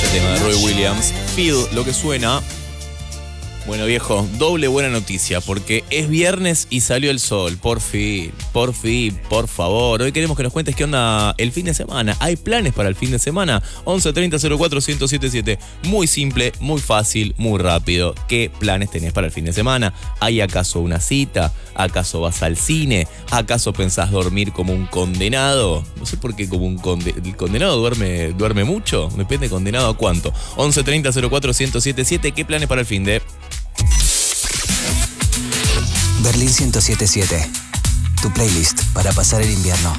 Vaya tema de Roy Williams. Feel, lo que suena. Bueno, viejo, doble buena noticia, porque es viernes y salió el sol. Por fin, por favor. Hoy queremos que nos cuentes qué onda el fin de semana. ¿Hay planes para el fin de semana? 11 30 04 1077. Muy simple, muy fácil, muy rápido. ¿Qué planes tenés para el fin de semana? ¿Hay acaso una cita? ¿Acaso vas al cine? ¿Acaso pensás dormir como un condenado? No sé por qué como el condenado duerme mucho. Depende, condenado a cuánto. 11 30 04 1077. ¿Qué planes para el fin de...? Berlín 1077, tu playlist para pasar el invierno.